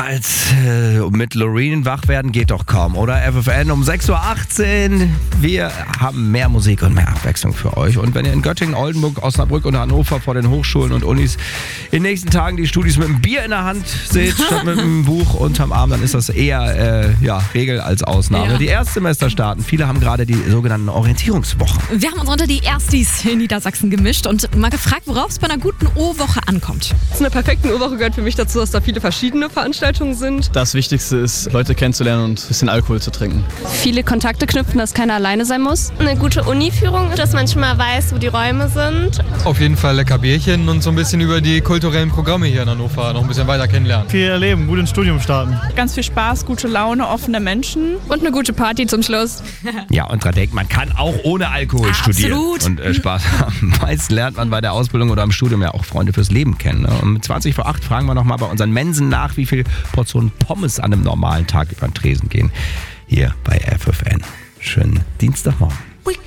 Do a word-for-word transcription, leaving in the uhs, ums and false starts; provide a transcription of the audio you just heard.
als äh, mit Loreen wach werden geht doch kaum, oder? F F N um sechs Uhr achtzehn. Wir haben mehr Musik und mehr Abwechslung für euch. Und wenn ihr in Göttingen, Oldenburg, Osnabrück und Hannover vor den Hochschulen und Unis in den nächsten Tagen die Studis mit einem Bier in der Hand seht, statt mit einem Buch unterm Arm, dann ist das eher äh, ja, Regel als Ausnahme. Ja. Die Erstsemester starten. Viele haben gerade die sogenannten Orientierungswochen. Wir haben uns unter die Erstis in Niedersachsen gemischt und mal gefragt, worauf es bei einer guten O-Woche ankommt. Zu einer perfekten O-Woche gehört für mich dazu, dass da viele verschiedene Veranstaltungen sind. Das Wichtigste ist, Leute kennenzulernen und ein bisschen Alkohol zu trinken. Viele Kontakte knüpfen, dass keiner alleine sein muss. Eine gute Uniführung, dass man schon mal weiß, wo die Räume sind. Auf jeden Fall lecker Bierchen und so ein bisschen über die kulturellen Programme hier in Hannover noch ein bisschen weiter kennenlernen. Viel erleben, gut ins Studium starten. Ganz viel Spaß, gute Laune, offene Menschen. Und eine gute Party zum Schluss. Ja, und dran denkt, man kann auch ohne Alkohol studieren Absolut. und äh, Spaß haben. Meist lernt man bei der Ausbildung oder im Studium ja auch Freunde fürs Leben kennen. Ne? Und mit zwanzig vor acht fragen wir nochmal bei unseren Mensen nach, wie viel Portionen Pommes an einem normalen Tag über den Tresen gehen. Hier bei F F N. Schönen Dienstagmorgen.